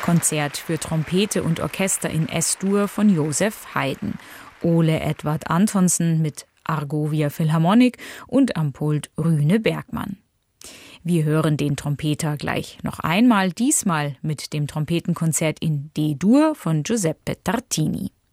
Konzert für Trompete und Orchester in S-Dur von Josef Haydn. Ole Edvard Antonsen mit Argovia Philharmonic und am Pult Rüne Bergmann. Wir hören den Trompeter gleich noch einmal, diesmal mit dem Trompetenkonzert in D-Dur von Giuseppe Tartini.